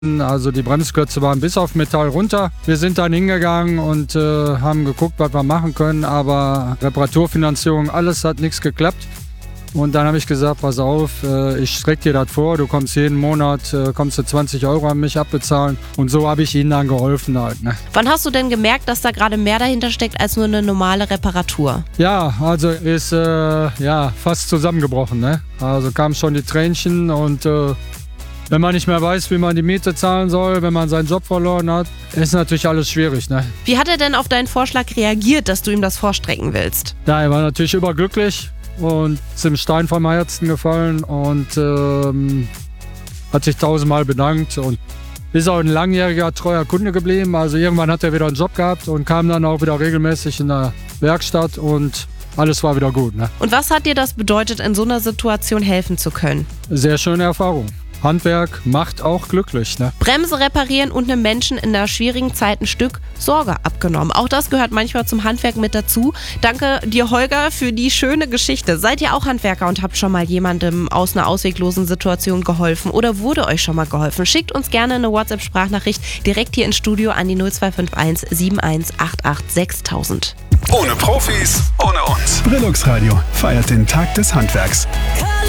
Also die Bremsklötze waren bis auf Metall runter. Wir sind dann hingegangen und haben geguckt, was wir machen können. Aber Reparaturfinanzierung, alles hat nichts geklappt. Und dann habe ich gesagt, pass auf, ich strecke dir das vor, du kommst jeden Monat, kommst du 20 € an mich abbezahlen. Und so habe ich ihnen dann geholfen halt. Ne? Wann hast du denn gemerkt, dass da gerade mehr dahinter steckt als nur eine normale Reparatur? Ja, also ist fast zusammengebrochen. Ne? Also kamen schon die Tränchen und wenn man nicht mehr weiß, wie man die Miete zahlen soll, wenn man seinen Job verloren hat, ist natürlich alles schwierig. Ne? Wie hat er denn auf deinen Vorschlag reagiert, dass du ihm das vorstrecken willst? Ja, er war natürlich überglücklich. Und ist im Stein vom Herzen gefallen und hat sich 1000-mal bedankt und ist auch ein langjähriger, treuer Kunde geblieben. Also irgendwann hat er wieder einen Job gehabt und kam dann auch wieder regelmäßig in der Werkstatt und alles war wieder gut. Ne? Und was hat dir das bedeutet, in so einer Situation helfen zu können? Sehr schöne Erfahrung. Handwerk macht auch glücklich. Ne? Bremse reparieren und einem Menschen in einer schwierigen Zeit ein Stück Sorge abgenommen. Auch das gehört manchmal zum Handwerk mit dazu. Danke dir, Holger, für die schöne Geschichte. Seid ihr auch Handwerker und habt schon mal jemandem aus einer ausweglosen Situation geholfen oder wurde euch schon mal geholfen? Schickt uns gerne eine WhatsApp-Sprachnachricht direkt hier ins Studio an die 0251 7188 6000. Ohne Profis, ohne uns. Brillux Radio feiert den Tag des Handwerks.